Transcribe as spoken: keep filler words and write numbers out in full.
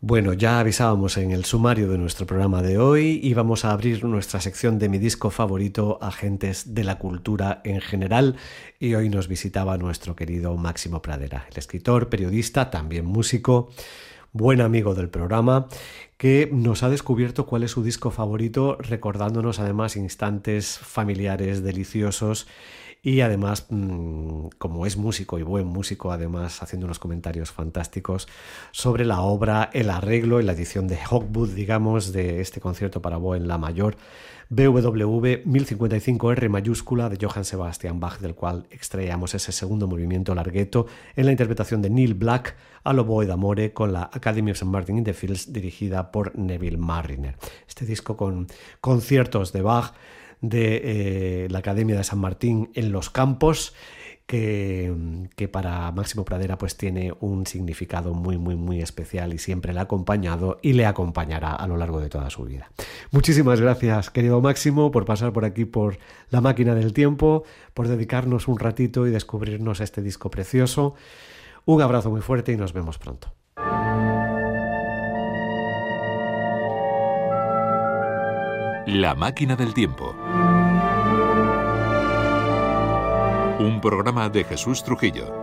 Bueno, ya avisábamos en el sumario de nuestro programa de hoy y vamos a abrir nuestra sección de mi disco favorito, Agentes de la Cultura en general, y hoy nos visitaba nuestro querido Máximo Pradera, el escritor, periodista, también músico, buen amigo del programa, que nos ha descubierto cuál es su disco favorito, recordándonos además instantes familiares deliciosos. Y además, como es músico y buen músico, además haciendo unos comentarios fantásticos sobre la obra, el arreglo y la edición de Hogwood, digamos, de este concierto para oboe en la mayor, B W V mil cincuenta y cinco R mayúscula de Johann Sebastian Bach, del cual extraíamos ese segundo movimiento larghetto en la interpretación de Neil Black al oboe d'amore con la Academy of Saint Martin in the Fields dirigida por Neville Marriner. Este disco con conciertos de Bach de eh, la Academia de San Martín en los Campos, que, que para Máximo Pradera pues tiene un significado muy muy muy especial y siempre le ha acompañado y le acompañará a lo largo de toda su vida. Muchísimas gracias, querido Máximo, por pasar por aquí por la máquina del tiempo, por dedicarnos un ratito y descubrirnos este disco precioso. Un abrazo muy fuerte y nos vemos pronto. La máquina del tiempo. Un programa de Jesús Trujillo.